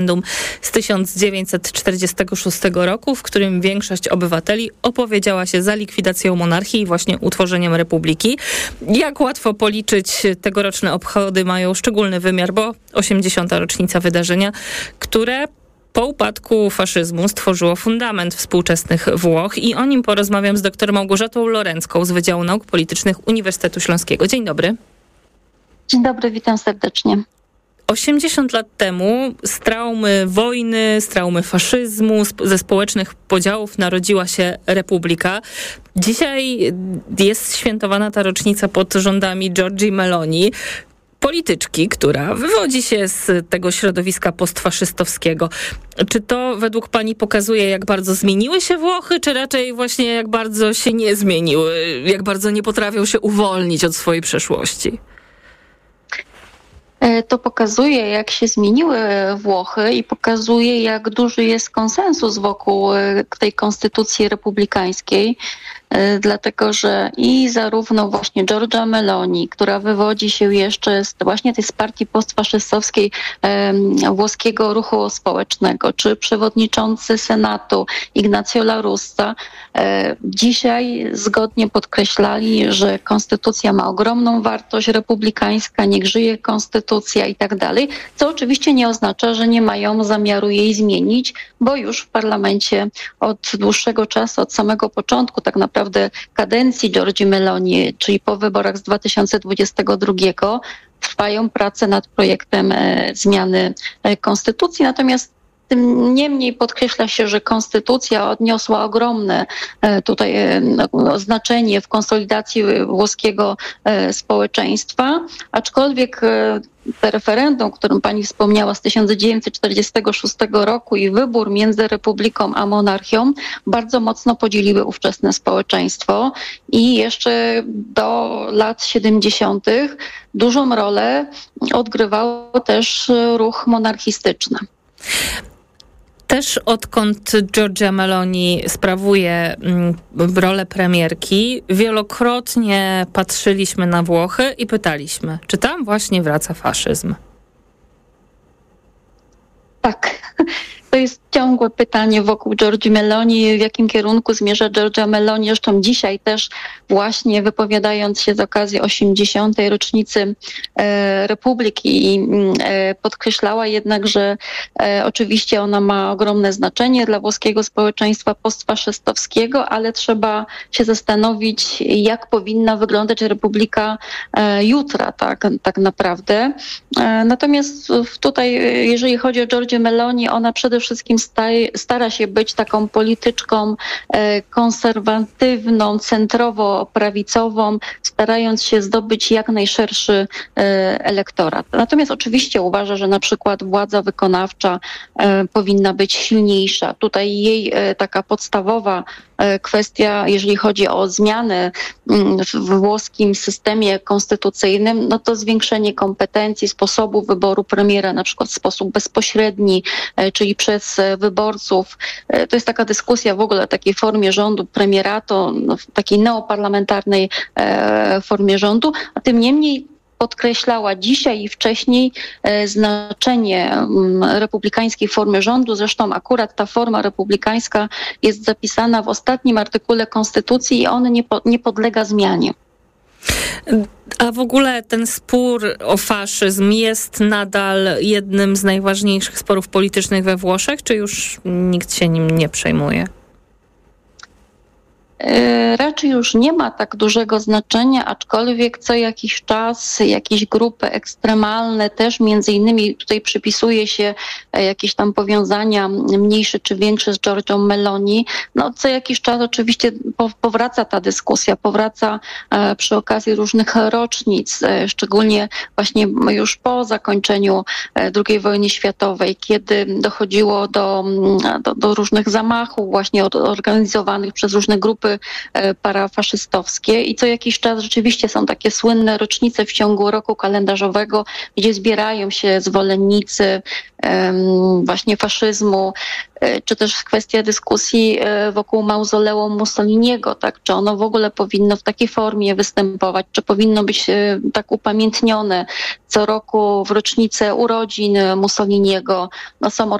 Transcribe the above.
z 1946 roku, w którym większość obywateli opowiedziała się za likwidacją monarchii i właśnie utworzeniem republiki. Jak łatwo policzyć, tegoroczne obchody mają szczególny wymiar, bo 80. rocznica wydarzenia, które po upadku faszyzmu stworzyło fundament współczesnych Włoch i o nim porozmawiam z dr Małgorzatą Lorencką z Wydziału Nauk Politycznych Uniwersytetu Śląskiego. Dzień dobry. Dzień dobry, witam serdecznie. 80 lat temu z traumy wojny, z traumy faszyzmu, ze społecznych podziałów narodziła się republika. Dzisiaj jest świętowana ta rocznica pod rządami Giorgii Meloni, polityczki, która wywodzi się z tego środowiska postfaszystowskiego. Czy to według pani pokazuje, jak bardzo zmieniły się Włochy, czy raczej właśnie jak bardzo się nie zmieniły, jak bardzo nie potrafią się uwolnić od swojej przeszłości? To pokazuje, jak się zmieniły Włochy i pokazuje, jak duży jest konsensus wokół tej konstytucji republikańskiej, dlatego że i zarówno właśnie Giorgia Meloni, która wywodzi się jeszcze właśnie z partii postfaszystowskiej włoskiego ruchu społecznego, czy przewodniczący Senatu Ignazio La Russa, dzisiaj zgodnie podkreślali, że konstytucja ma ogromną wartość republikańska, niech żyje konstytucja i tak dalej, co oczywiście nie oznacza, że nie mają zamiaru jej zmienić, bo już w parlamencie od dłuższego czasu, od samego początku tak naprawdę kadencji Giorgii Meloni, czyli po wyborach z 2022, trwają prace nad projektem zmiany konstytucji. Natomiast tym niemniej podkreśla się, że konstytucja odniosła ogromne tutaj znaczenie w konsolidacji włoskiego społeczeństwa, aczkolwiek te referendum, o którym pani wspomniała z 1946 roku i wybór między republiką a monarchią bardzo mocno podzieliły ówczesne społeczeństwo i jeszcze do lat 70. dużą rolę odgrywał też ruch monarchistyczny. Też odkąd Giorgia Meloni sprawuje rolę premierki, wielokrotnie patrzyliśmy na Włochy i pytaliśmy, czy tam właśnie wraca faszyzm? Tak. To jest ciągłe pytanie wokół Giorgii Meloni, w jakim kierunku zmierza Giorgia Meloni. Zresztą dzisiaj też właśnie wypowiadając się z okazji 80. rocznicy Republiki podkreślała jednak, że oczywiście ona ma ogromne znaczenie dla włoskiego społeczeństwa postfaszystowskiego, ale trzeba się zastanowić, jak powinna wyglądać Republika jutra tak naprawdę. Natomiast tutaj, jeżeli chodzi o Giorgię Meloni, ona przede wszystkim stara się być taką polityczką konserwatywną, centrowo-prawicową, starając się zdobyć jak najszerszy elektorat. Natomiast oczywiście uważa, że na przykład władza wykonawcza powinna być silniejsza. Tutaj jej taka podstawowa kwestia, jeżeli chodzi o zmianę w włoskim systemie konstytucyjnym, no to zwiększenie kompetencji, sposobu wyboru premiera, na przykład w sposób bezpośredni, czyli przez wyborców. To jest taka dyskusja w ogóle o takiej formie rządu premieratu, w takiej neoparlamentarnej formie rządu, a tym niemniej podkreślała dzisiaj i wcześniej znaczenie republikańskiej formy rządu. Zresztą akurat ta forma republikańska jest zapisana w ostatnim artykule Konstytucji i on nie podlega zmianie. A w ogóle ten spór o faszyzm jest nadal jednym z najważniejszych sporów politycznych we Włoszech, czy już nikt się nim nie przejmuje? Raczej już nie ma tak dużego znaczenia, aczkolwiek co jakiś czas jakieś grupy ekstremalne też między innymi tutaj przypisuje się jakieś tam powiązania mniejsze czy większe z Giorgią Meloni. No co jakiś czas oczywiście powraca ta dyskusja, powraca przy okazji różnych rocznic, szczególnie właśnie już po zakończeniu II wojny światowej, kiedy dochodziło do różnych zamachów właśnie organizowanych przez różne grupy ruchy parafaszystowskie i co jakiś czas rzeczywiście są takie słynne rocznice w ciągu roku kalendarzowego, gdzie zbierają się zwolennicy właśnie faszyzmu, czy też kwestia dyskusji wokół mauzoleum Mussoliniego, tak? Czy ono w ogóle powinno w takiej formie występować, czy powinno być tak upamiętnione co roku w rocznicę urodzin Mussoliniego. No, są